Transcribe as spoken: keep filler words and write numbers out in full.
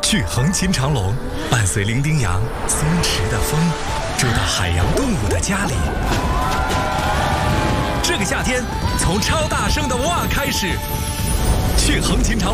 去横琴长隆，伴随伶仃洋、松弛的风，住到海洋动物的家里。这个夏天，从超大声的哇开始，去横琴长隆。